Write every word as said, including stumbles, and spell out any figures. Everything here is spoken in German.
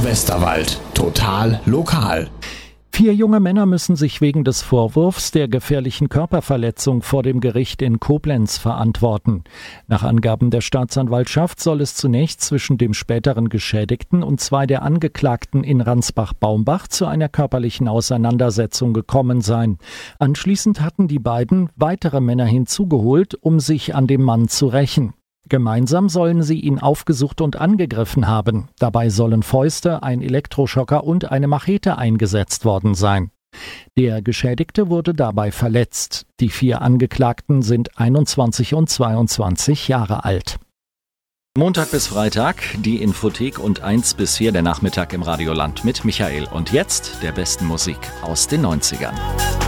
Westerwald. Total lokal. Vier junge Männer müssen sich wegen des Vorwurfs der gefährlichen Körperverletzung vor dem Gericht in Koblenz verantworten. Nach Angaben der Staatsanwaltschaft soll es zunächst zwischen dem späteren Geschädigten und zwei der Angeklagten in Ransbach-Baumbach zu einer körperlichen Auseinandersetzung gekommen sein. Anschließend hatten die beiden weitere Männer hinzugeholt, um sich an dem Mann zu rächen. Gemeinsam sollen sie ihn aufgesucht und angegriffen haben. Dabei sollen Fäuste, ein Elektroschocker und eine Machete eingesetzt worden sein. Der Geschädigte wurde dabei verletzt. Die vier Angeklagten sind einundzwanzig und zweiundzwanzig Jahre alt. Montag bis Freitag, die Infothek und eins bis vier der Nachmittag im Radioland mit Michael. Und jetzt der besten Musik aus den neunzigern.